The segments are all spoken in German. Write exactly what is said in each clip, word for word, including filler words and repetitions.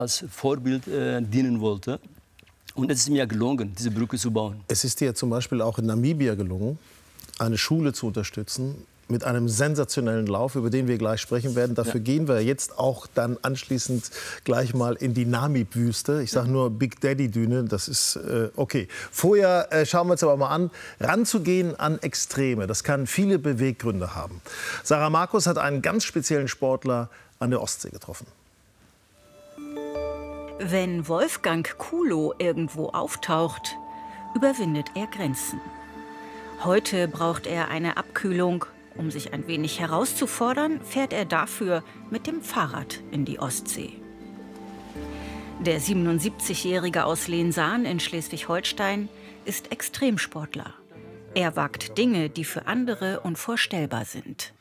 als Vorbild äh, dienen wollte. Und es ist mir gelungen, diese Brücke zu bauen. Es ist dir zum Beispiel auch in Namibia gelungen, eine Schule zu unterstützen mit einem sensationellen Lauf, über den wir gleich sprechen werden. Dafür ja. gehen wir jetzt auch dann anschließend gleich mal in die Namib-Wüste. Ich sage nur Big Daddy-Düne, das ist äh, okay. Vorher äh, schauen wir uns aber mal an, ranzugehen an Extreme. Das kann viele Beweggründe haben. Sarah Markus hat einen ganz speziellen Sportler an der Ostsee getroffen. Wenn Wolfgang Kulo irgendwo auftaucht, überwindet er Grenzen. Heute braucht er eine Abkühlung. Um sich ein wenig herauszufordern, fährt er dafür mit dem Fahrrad in die Ostsee. Der siebenundsiebzigjährige aus Lensahn in Schleswig-Holstein ist Extremsportler. Er wagt Dinge, die für andere unvorstellbar sind.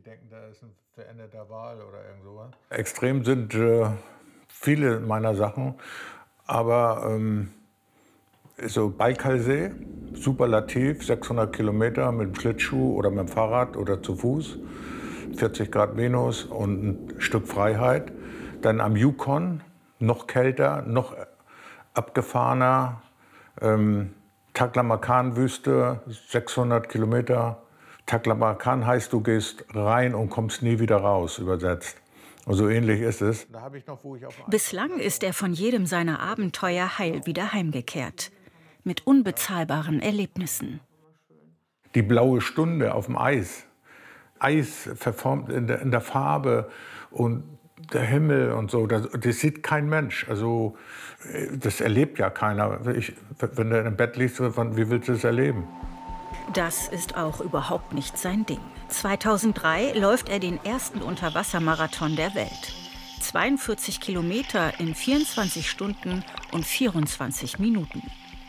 Extrem sind äh, viele meiner Sachen, aber ähm, so Baikalsee, Superlativ, sechshundert Kilometer mit dem Schlittschuh oder mit dem Fahrrad oder zu Fuß, vierzig Grad minus und ein Stück Freiheit. Dann am Yukon, noch kälter, noch abgefahrener, ähm, Taklamakan-Wüste, sechshundert Kilometer. Taklamakan heißt, du gehst rein und kommst nie wieder raus, übersetzt. Und so ähnlich ist es. Bislang ist er von jedem seiner Abenteuer heil wieder heimgekehrt. Mit unbezahlbaren Erlebnissen. Die blaue Stunde auf dem Eis. Eis verformt in der, in der Farbe und der Himmel und so. Das, das sieht kein Mensch. Also, das erlebt ja keiner. Ich, wenn du im Bett liegst, wie willst du das erleben? Das ist auch überhaupt nicht sein Ding. zweitausenddrei läuft er den ersten Unterwassermarathon der Welt. zweiundvierzig Kilometer in vierundzwanzig Stunden und vierundzwanzig Minuten.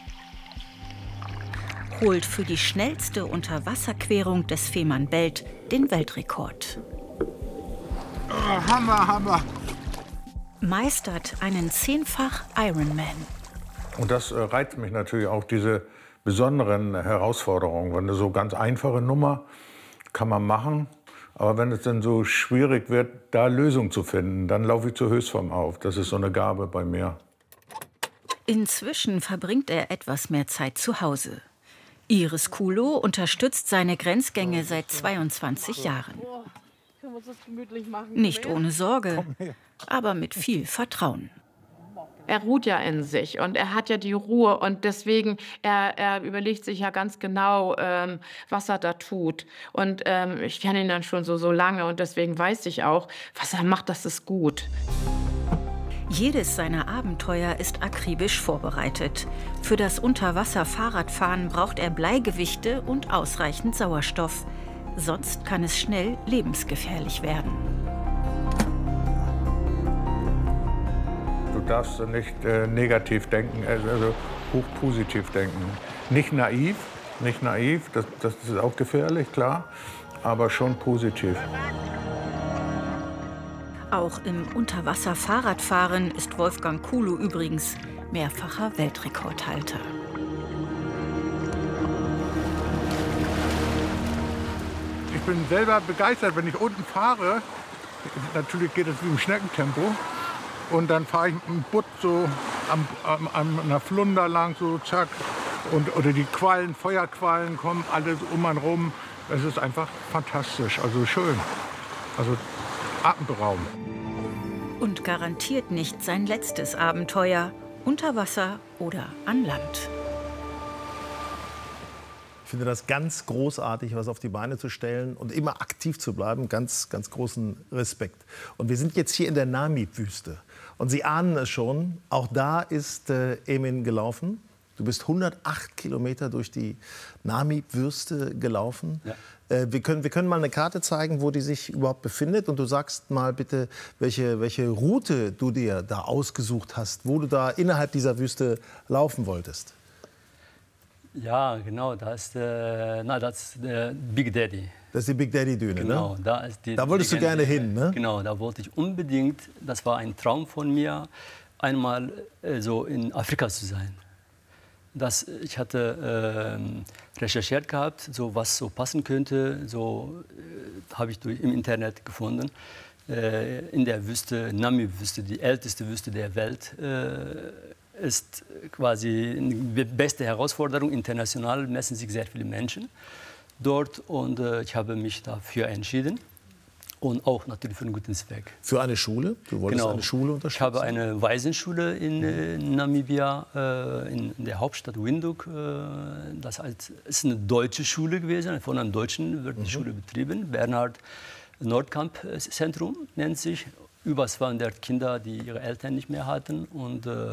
Holt für die schnellste Unterwasserquerung des Fehmarnbelt den Weltrekord. Oh, Hammer, Hammer. Meistert einen zehnfach Ironman. Und das äh, reizt mich natürlich auch, diese besonderen Herausforderungen. Wenn eine so ganz einfache Nummer kann man machen, aber wenn es dann so schwierig wird, da Lösungen zu finden, dann laufe ich zur Höchstform auf. Das ist so eine Gabe bei mir. Inzwischen verbringt er etwas mehr Zeit zu Hause. Iris Kulo unterstützt seine Grenzgänge seit zweiundzwanzig Jahren. Nicht ohne Sorge, aber mit viel Vertrauen. Er ruht ja in sich und er hat ja die Ruhe und deswegen, er, er überlegt sich ja ganz genau, ähm, was er da tut. Und ähm, ich kenne ihn dann schon so, so lange und deswegen weiß ich auch, was er macht, das ist gut. Jedes seiner Abenteuer ist akribisch vorbereitet. Für das Unterwasser-Fahrradfahren braucht er Bleigewichte und ausreichend Sauerstoff. Sonst kann es schnell lebensgefährlich werden. Du darfst nicht äh, negativ denken, also hochpositiv denken. Nicht naiv, nicht naiv, das, das ist auch gefährlich, klar, aber schon positiv. Auch im Unterwasser-Fahrradfahren ist Wolfgang Kulo übrigens mehrfacher Weltrekordhalter. Ich bin selber begeistert, wenn ich unten fahre. Natürlich geht es wie im Schneckentempo. Und dann fahre ich mit dem Butt so am, am, an einer Flunder lang, so zack. Und, oder die Quallen, Feuerquallen kommen alle um einen rum. Es ist einfach fantastisch, also schön. Also atemberaubend. Und garantiert nicht sein letztes Abenteuer, unter Wasser oder an Land. Ich finde das ganz großartig, was auf die Beine zu stellen und immer aktiv zu bleiben. Ganz, ganz großen Respekt. Und wir sind jetzt hier in der Namib-Wüste. Und Sie ahnen es schon, auch da ist äh, Emin gelaufen. Du bist hundertacht Kilometer durch die Namib-Wüste gelaufen. Ja. Äh, wir, können, wir können mal eine Karte zeigen, wo die sich überhaupt befindet. Und du sagst mal bitte, welche, welche Route du dir da ausgesucht hast, wo du da innerhalb dieser Wüste laufen wolltest. Ja, genau, das ist, äh, na, das ist der Big Daddy. Das ist die Big Daddy-Düne, genau, ne? Da, ist die, da wolltest du gerne hin, ne? Genau, da wollte ich unbedingt, das war ein Traum von mir, einmal äh, so in Afrika zu sein. Das, ich hatte äh, recherchiert gehabt, so, was so passen könnte, so äh, habe ich durch, im Internet gefunden. äh, in der Wüste, Namib-Wüste, die älteste Wüste der Welt, äh, ist quasi die beste Herausforderung. International messen sich sehr viele Menschen dort und äh, ich habe mich dafür entschieden. Und auch natürlich für einen guten Zweck. Für eine Schule? Du wolltest genau. eine Schule unterstützen? Ich habe eine Waisenschule in äh, Namibia, äh, in, in der Hauptstadt Windhoek. Äh, das heißt, es ist eine deutsche Schule gewesen, von einem Deutschen wird die mhm. Schule betrieben. Bernhard Nordkamp Zentrum nennt sich. Über zweihundert Kinder, die ihre Eltern nicht mehr hatten. Und äh,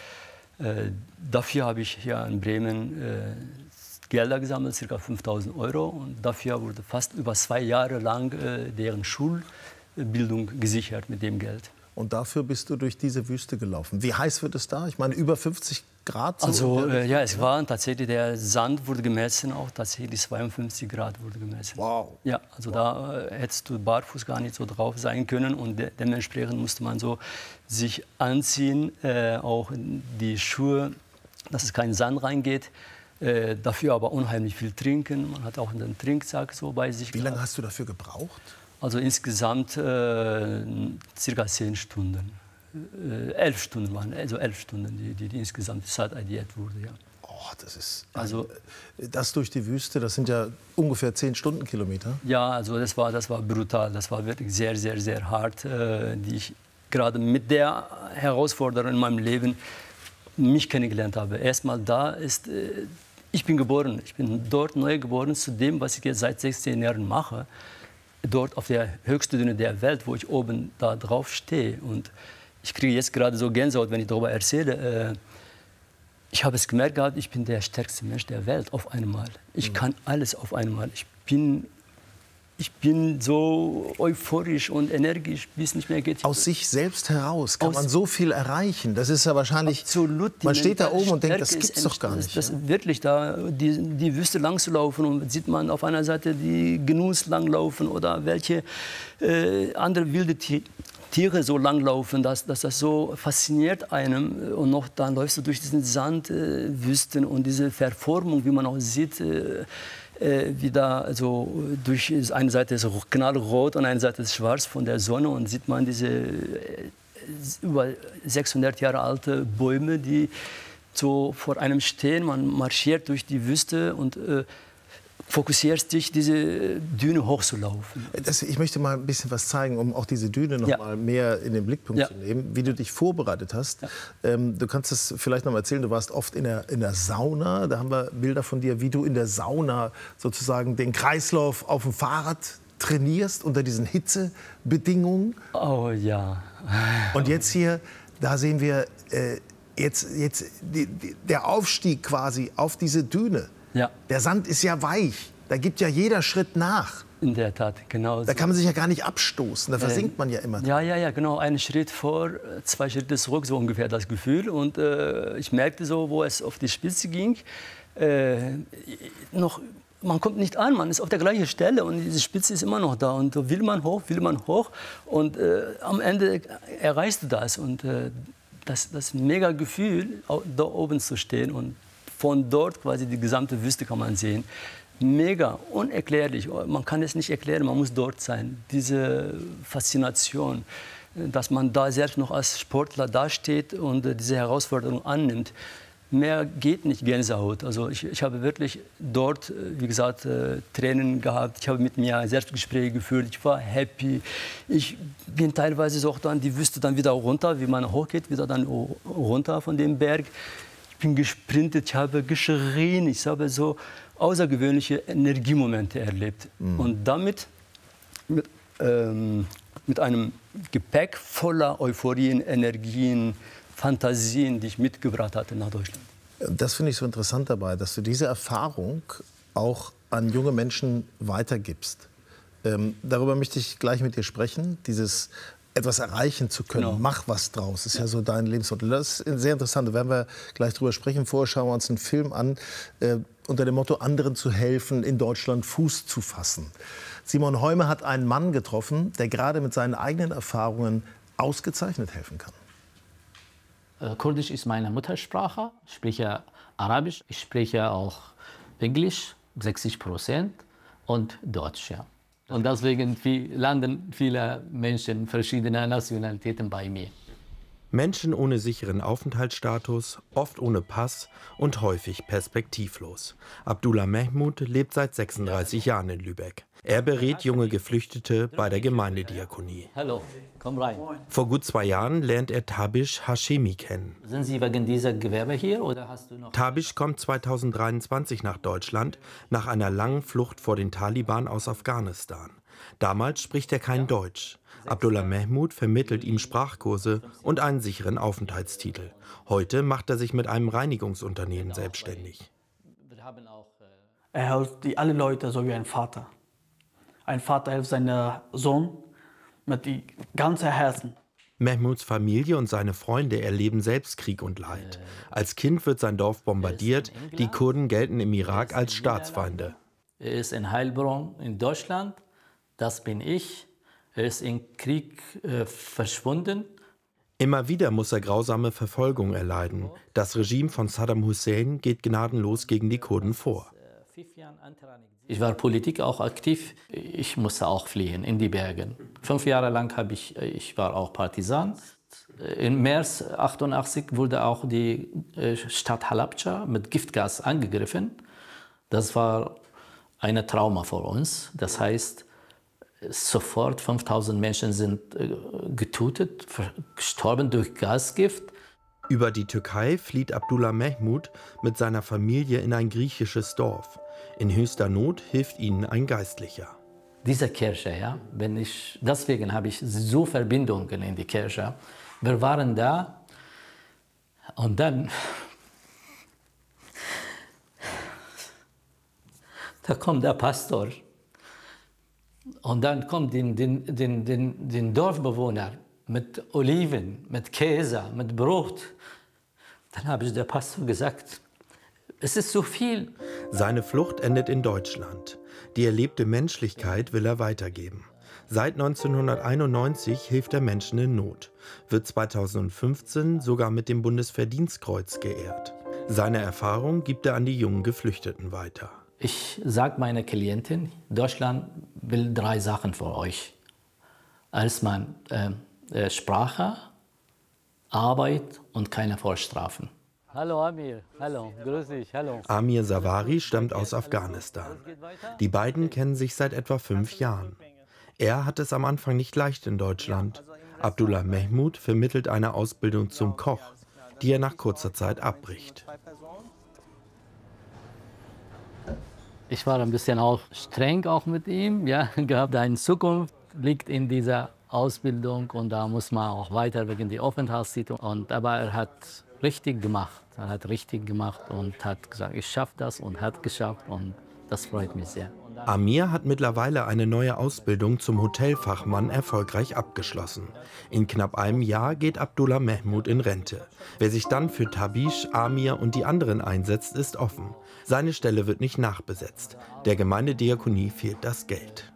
äh, dafür habe ich hier in Bremen äh, Gelder gesammelt, ca. fünftausend Euro. Und dafür wurde fast über zwei Jahre lang äh, deren Schulbildung gesichert mit dem Geld. Und dafür bist du durch diese Wüste gelaufen. Wie heiß wird es da? Ich meine, über fünfzig Grad? So also äh, ja, es war tatsächlich, der Sand wurde gemessen, auch tatsächlich zweiundfünfzig Grad wurde gemessen. Wow. Ja, also wow. da äh, hättest du barfuß gar nicht so drauf sein können. Und de dementsprechend musste man so sich anziehen, äh, auch die Schuhe, dass es kein Sand reingeht. Äh, dafür aber unheimlich viel trinken. Man hat auch einen Trinksack so bei sich. Wie lange hast du dafür gebraucht? Also insgesamt äh, circa zehn Stunden. Äh, elf Stunden waren, also elf Stunden, die, die, die insgesamt Zeit addiert wurde. Ja. Oh, das ist also das durch die Wüste. Das sind ja ungefähr zehn Stundenkilometer. Ja, also das war, das war brutal. Das war wirklich sehr, sehr, sehr hart, äh, die ich gerade mit der Herausforderung in meinem Leben mich kennengelernt habe. Erstmal da ist äh, Ich bin geboren, ich bin dort neu geboren zu dem, was ich jetzt seit sechzehn Jahren mache. Dort auf der höchsten Düne der Welt, wo ich oben da drauf stehe. Und ich kriege jetzt gerade so Gänsehaut, wenn ich darüber erzähle. Ich habe es gemerkt gehabt, ich bin der stärkste Mensch der Welt auf einmal. Ich mhm. kann alles auf einmal. Ich bin, ich bin so euphorisch und energisch, wie es nicht mehr geht. Aus sich selbst heraus kann Aus man so viel erreichen. Das ist ja wahrscheinlich. Absolut. Man steht da oben und denkt, das gibt's doch gar nicht. Das, ja? das wirklich da die, die Wüste lang zu laufen und sieht man auf einer Seite die Genuss langlaufen oder welche äh, andere wilde Tiere so langlaufen, dass, dass das so fasziniert einem. Und noch dann läufst du durch diesen Sandwüsten äh, und diese Verformung, wie man auch sieht. Äh, Wie da, also durch eine Seite ist knallrot und eine Seite ist schwarz von der Sonne und sieht man diese über sechshundert Jahre alte Bäume, die so vor einem stehen. Man marschiert durch die Wüste und äh, fokussierst dich, diese Düne hochzulaufen. Das, ich möchte mal ein bisschen was zeigen, um auch diese Düne noch ja. mal mehr in den Blickpunkt ja. zu nehmen, wie du dich vorbereitet hast. Ja. Ähm, du kannst es vielleicht noch mal erzählen, du warst oft in der, in der Sauna. Da haben wir Bilder von dir, wie du in der Sauna sozusagen den Kreislauf auf dem Fahrrad trainierst unter diesen Hitzebedingungen. Oh ja. Und jetzt hier, da sehen wir äh, jetzt, jetzt die, die, der Aufstieg quasi auf diese Düne. Ja. Der Sand ist ja weich, da gibt ja jeder Schritt nach. In der Tat, genau. Da kann man sich ja gar nicht abstoßen, da versinkt äh, man ja immer. Ja, ja, ja, genau. Einen Schritt vor, zwei Schritte zurück, so ungefähr das Gefühl. Und äh, ich merkte so, wo es auf die Spitze ging, äh, noch, man kommt nicht an, man ist auf der gleichen Stelle und diese Spitze ist immer noch da. Und so will man hoch, will man hoch und äh, am Ende erreichst du das. Und äh, das, das mega Gefühl, da oben zu stehen und von dort quasi die gesamte Wüste kann man sehen. Mega, unerklärlich. Man kann es nicht erklären, man muss dort sein. Diese Faszination, dass man da selbst noch als Sportler dasteht und diese Herausforderung annimmt. Mehr geht nicht, Gänsehaut. Also ich, ich habe wirklich dort, wie gesagt, Tränen gehabt. Ich habe mit mir Selbstgespräche geführt. Ich war happy. Ich bin teilweise so auch dann die Wüste dann wieder runter, wie man hochgeht, wieder dann runter von dem Berg. Ich bin gesprintet, ich habe geschrien, ich habe so außergewöhnliche Energiemomente erlebt. Mhm. Und damit, mit, ähm, mit einem Gepäck voller Euphorien, Energien, Fantasien, die ich mitgebracht hatte nach Deutschland. Das finde ich so interessant dabei, dass du diese Erfahrung auch an junge Menschen weitergibst. Ähm, darüber möchte ich gleich mit dir sprechen, dieses etwas erreichen zu können. Genau. Mach was draus. Das ist ja, ja so dein Lebensmotto. Das ist sehr interessant. Da werden wir gleich drüber sprechen. Vorher schauen wir uns einen Film an, äh, unter dem Motto, anderen zu helfen, in Deutschland Fuß zu fassen. Simon Heume hat einen Mann getroffen, der gerade mit seinen eigenen Erfahrungen ausgezeichnet helfen kann. Äh, Kurdisch ist meine Muttersprache. Ich spreche Arabisch. Ich spreche auch Englisch, sechzig Prozent, und Deutsch. Ja. Und deswegen viel, landen viele Menschen verschiedener Nationalitäten bei mir. Menschen ohne sicheren Aufenthaltsstatus, oft ohne Pass und häufig perspektivlos. Abdullah Mehmood lebt seit sechsunddreißig Jahren in Lübeck. Er berät junge Geflüchtete bei der Gemeindediakonie. Hallo, komm rein. Vor gut zwei Jahren lernt er Tabish Hashemi kennen. Sind Sie wegen dieser Gewerbe hier oder hast du noch... Tabish kommt zweitausenddreiundzwanzig nach Deutschland, nach einer langen Flucht vor den Taliban aus Afghanistan. Damals spricht er kein Deutsch. Abdullah Mehmood vermittelt ihm Sprachkurse und einen sicheren Aufenthaltstitel. Heute macht er sich mit einem Reinigungsunternehmen selbstständig. Er hilft die, alle Leute so wie ein Vater. Ein Vater hilft seinem Sohn mit dem ganzen Herzen. Mehmoods Familie und seine Freunde erleben selbst Krieg und Leid. Als Kind wird sein Dorf bombardiert. Die Kurden gelten im Irak als Staatsfeinde. Er ist in Heilbronn in Deutschland. Das bin ich. Er ist im Krieg äh, verschwunden. Immer wieder muss er grausame Verfolgung erleiden. Das Regime von Saddam Hussein geht gnadenlos gegen die Kurden vor. Ich war Politik auch aktiv. Ich musste auch fliehen in die Bergen. Fünf Jahre lang habe ich, ich war auch Partisan. Im März achtundachtzig wurde auch die Stadt Halabja mit Giftgas angegriffen. Das war ein Trauma für uns. Das heißt, sofort fünftausend Menschen sind getötet, gestorben durch Gasgift. Über die Türkei flieht Abdullah Mehmood mit seiner Familie in ein griechisches Dorf. In höchster Not hilft ihnen ein Geistlicher. Diese Kirche, ja, wenn ich, deswegen habe ich so Verbindungen in die Kirche. Wir waren da und dann, da kommt der Pastor und dann kommt den, den, den, den, den Dorfbewohner mit Oliven, mit Käse, mit Brot. Dann habe ich der Pastor gesagt, es ist so viel. Seine Flucht endet in Deutschland. Die erlebte Menschlichkeit will er weitergeben. Seit neunzehnhunderteinundneunzig hilft er Menschen in Not, wird zweitausendfünfzehn sogar mit dem Bundesverdienstkreuz geehrt. Seine Erfahrung gibt er an die jungen Geflüchteten weiter. Ich sage meiner Klientin, Deutschland will drei Sachen für euch. Erstmal äh, Sprache, Arbeit und keine Vorstrafen. Hallo Amir, hallo, grüß dich, hallo. Amir Savari stammt aus Afghanistan. Die beiden kennen sich seit etwa fünf Jahren. Er hat es am Anfang nicht leicht in Deutschland. Abdullah Mehmood vermittelt eine Ausbildung zum Koch, die er nach kurzer Zeit abbricht. Ich war ein bisschen auch streng auch mit ihm, ja, gehabt, eine Zukunft liegt in dieser Ausbildung und da muss man auch weiter wegen der Aufenthaltstitel. Und aber er hat richtig gemacht, er hat richtig gemacht und hat gesagt, ich schaffe das und hat geschafft und das freut mich sehr. Amir hat mittlerweile eine neue Ausbildung zum Hotelfachmann erfolgreich abgeschlossen. In knapp einem Jahr geht Abdullah Mehmood in Rente. Wer sich dann für Tabish, Amir und die anderen einsetzt, ist offen. Seine Stelle wird nicht nachbesetzt. Der Gemeindediakonie fehlt das Geld.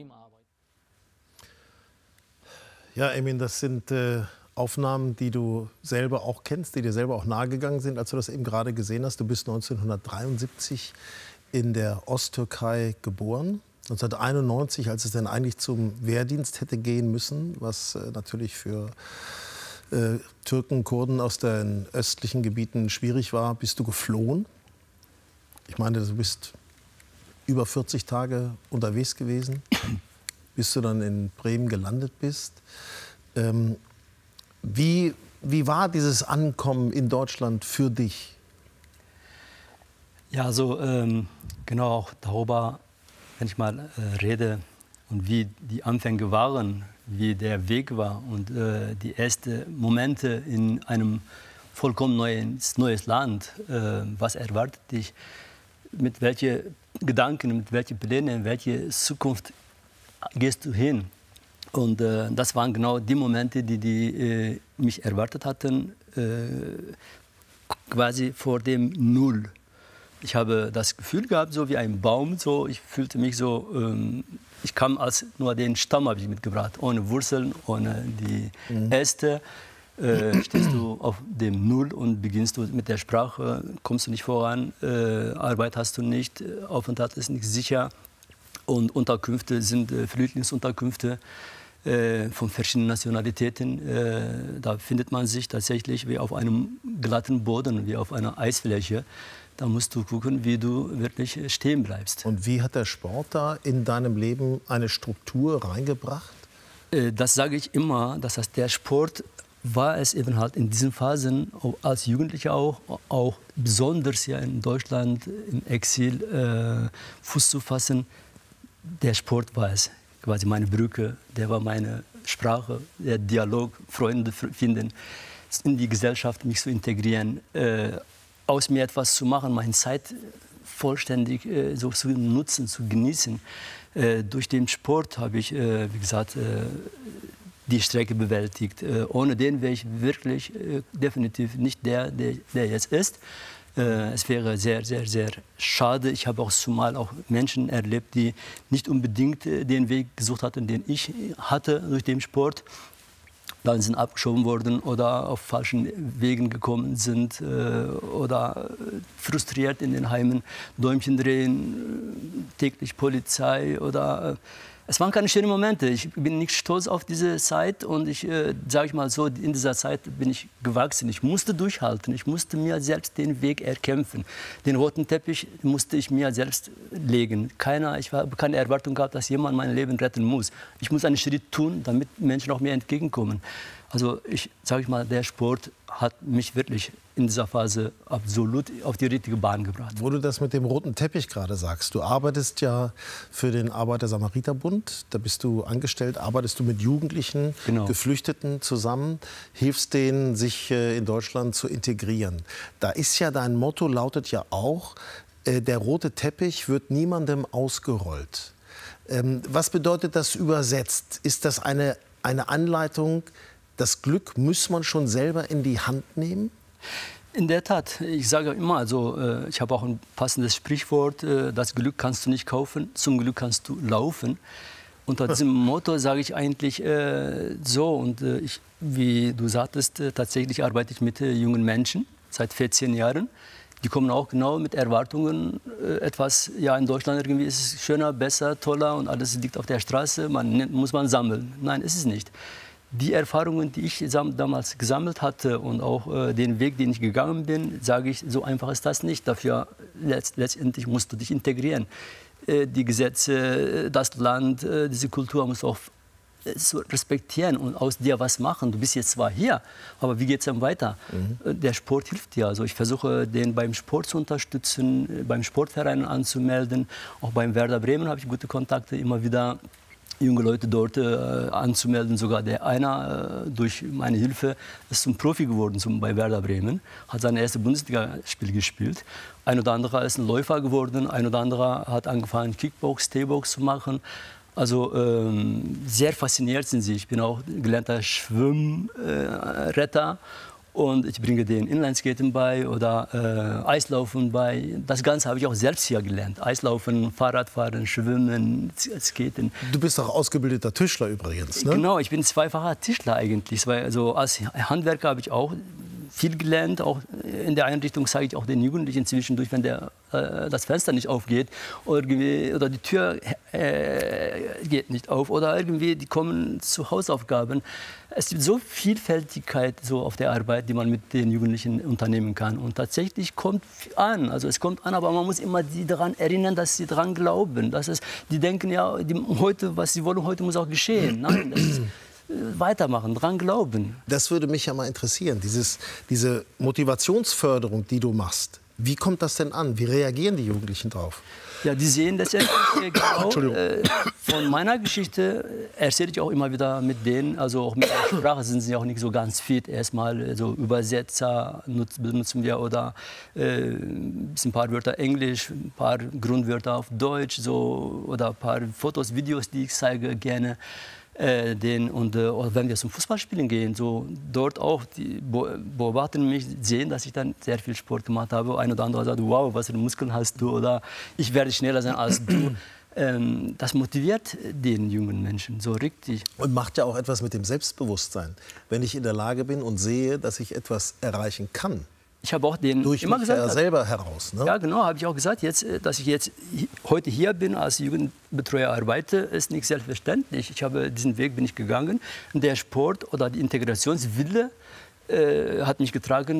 Ja, Emin, das sind äh, Aufnahmen, die du selber auch kennst, die dir selber auch nahegegangen sind, als du das eben gerade gesehen hast. Du bist neunzehnhundertdreiundsiebzig in der Osttürkei geboren. neunzehnhunderteinundneunzig, als es dann eigentlich zum Wehrdienst hätte gehen müssen, was äh, natürlich für äh, Türken, Kurden aus den östlichen Gebieten schwierig war, bist du geflohen. Ich meine, du bist über vierzig Tage unterwegs gewesen, bis du dann in Bremen gelandet bist. Ähm, wie, wie war dieses Ankommen in Deutschland für dich? Ja, also ähm, genau auch darüber, wenn ich mal äh, rede und wie die Anfänge waren, wie der Weg war und äh, die ersten Momente in einem vollkommen neues, neues Land, äh, was erwartet dich, mit welchen Gedanken, mit welchen Plänen, welche Zukunft gehst du hin? Und äh, das waren genau die Momente, die, die äh, mich erwartet hatten, äh, quasi vor dem Null. Ich habe das Gefühl gehabt, so wie ein Baum, so, ich fühlte mich so, ähm, ich kam als nur den Stamm habe ich mitgebracht, ohne Wurzeln, ohne die mhm. Äste. Äh, stehst du auf dem Null und beginnst du mit der Sprache, kommst du nicht voran, äh, Arbeit hast du nicht, Aufenthalt ist nicht sicher. Und Unterkünfte sind äh, Flüchtlingsunterkünfte äh, von verschiedenen Nationalitäten. Äh, da findet man sich tatsächlich wie auf einem glatten Boden, wie auf einer Eisfläche. Da musst du gucken, wie du wirklich stehen bleibst. Und wie hat der Sport da in deinem Leben eine Struktur reingebracht? Äh, das sage ich immer. Das heißt, der Sport war es eben halt in diesen Phasen, als Jugendlicher auch, auch besonders ja in Deutschland im Exil äh, Fuß zu fassen. Der Sport war es, quasi meine Brücke, der war meine Sprache, der Dialog, Freunde finden, in die Gesellschaft mich zu integrieren, äh, aus mir etwas zu machen, meine Zeit vollständig äh, so zu nutzen, zu genießen. Äh, durch den Sport habe ich, äh, wie gesagt, äh, die Strecke bewältigt. Äh, ohne den wäre ich wirklich äh, definitiv nicht der, der, der jetzt ist. Äh, es wäre sehr, sehr, sehr schade. Ich habe auch zumal auch Menschen erlebt, die nicht unbedingt äh, den Weg gesucht hatten, den ich hatte durch den Sport. Dann sind abgeschoben worden oder auf falschen Wegen gekommen sind äh, oder frustriert in den Heimen, Däumchen drehen, äh, täglich Polizei oder... Äh, Es waren keine schönen Momente. Ich bin nicht stolz auf diese Zeit und ich äh, sage ich mal so, in dieser Zeit bin ich gewachsen. Ich musste durchhalten. Ich musste mir selbst den Weg erkämpfen. Den roten Teppich musste ich mir selbst legen. Keiner, ich habe keine Erwartung gehabt, dass jemand mein Leben retten muss. Ich muss einen Schritt tun, damit Menschen auch mir entgegenkommen. Also ich sage ich mal, der Sport hat mich wirklich in dieser Phase absolut auf die richtige Bahn gebracht. Wo du das mit dem roten Teppich gerade sagst, du arbeitest ja für den Arbeiter-Samariter-Bund, da bist du angestellt, arbeitest du mit Jugendlichen, genau. Geflüchteten zusammen, hilfst denen, sich in Deutschland zu integrieren. Da ist ja dein Motto, lautet ja auch, der rote Teppich wird niemandem ausgerollt. Was bedeutet das übersetzt? Ist das eine, eine Anleitung, das Glück muss man schon selber in die Hand nehmen? In der Tat, ich sage immer, also, äh, ich habe auch ein passendes Sprichwort, äh, das Glück kannst du nicht kaufen, zum Glück kannst du laufen. Unter diesem Motto sage ich eigentlich äh, so, und äh, ich, wie du sagtest, äh, tatsächlich arbeite ich mit äh, jungen Menschen seit vierzehn Jahren. Die kommen auch genau mit Erwartungen, äh, etwas, ja, in Deutschland irgendwie ist es schöner, besser, toller und alles liegt auf der Straße, man muss man sammeln. Nein, ist es nicht. Die Erfahrungen, die ich damals gesammelt hatte und auch äh, den Weg, den ich gegangen bin, sage ich, so einfach ist das nicht. Dafür letzt, letztendlich musst du dich integrieren. Äh, die Gesetze, das Land, äh, diese Kultur musst du auch äh, so respektieren und aus dir was machen. Du bist jetzt zwar hier, aber wie geht es dann weiter? Mhm. Äh, der Sport hilft dir. Also ich versuche, den beim Sport zu unterstützen, äh, beim Sportverein anzumelden. Auch beim Werder Bremen habe ich gute Kontakte immer wieder. Junge Leute dort äh, anzumelden. Sogar der einer äh, durch meine Hilfe ist zum Profi geworden zum, bei Werder Bremen, hat sein erstes Bundesligaspiel gespielt. Ein oder anderer ist ein Läufer geworden, ein oder anderer hat angefangen Kickbox, T-Box zu machen. Also ähm, sehr fasziniert sind sie. Ich bin auch gelernter Schwimmretter. Äh, Und ich bringe den Inlineskaten bei oder äh, Eislaufen bei. Das Ganze habe ich auch selbst hier gelernt. Eislaufen, Fahrradfahren, Schwimmen, Skaten. Du bist auch ausgebildeter Tischler übrigens, ne? Genau, ich bin zweifacher Tischler eigentlich. Also als Handwerker habe ich auch viel gelernt. Auch in der Einrichtung zeige ich auch den Jugendlichen zwischendurch, wenn der, äh, das Fenster nicht aufgeht oder, oder die Tür äh, geht nicht auf oder irgendwie die kommen zu Hausaufgaben. Es gibt so Vielfältigkeit so auf der Arbeit, die man mit den Jugendlichen unternehmen kann. Und tatsächlich kommt an, also es kommt an, aber man muss immer die daran erinnern, dass sie daran glauben. Dass es, die denken ja, die, heute, was sie wollen, heute muss auch geschehen. Nein, das ist, weitermachen, dran glauben. Das würde mich ja mal interessieren, dieses, diese Motivationsförderung, die du machst. Wie kommt das denn an? Wie reagieren die Jugendlichen drauf? Ja, die sehen das ja genau. Äh, von meiner Geschichte erzähle ich auch immer wieder mit denen. Also auch mit der Sprache sind sie auch nicht so ganz fit. Erstmal so Übersetzer benutzen wir oder äh, ein paar Wörter Englisch, ein paar Grundwörter auf Deutsch so, oder ein paar Fotos, Videos, die ich zeige gerne. Äh, den, und äh, wenn wir zum Fußballspielen gehen, so dort auch, die beobachten mich, sehen, dass ich dann sehr viel Sport gemacht habe. Ein oder andere sagt, wow, was für Muskeln hast du, oder ich werde schneller sein als du. Ähm, das motiviert den jungen Menschen so richtig. Und macht ja auch etwas mit dem Selbstbewusstsein. Wenn ich in der Lage bin und sehe, dass ich etwas erreichen kann, Ich habe auch den Durch immer mich gesagt, ja dass- selber heraus. Ne? ja, genau, habe ich auch gesagt, jetzt, äh, dass ich jetzt hi- heute hier bin, als Jugendbetreuer arbeite, ist nicht selbstverständlich. Ich habe diesen Weg bin ich gegangen. Der Sport oder die Integrationswille äh, hat mich getragen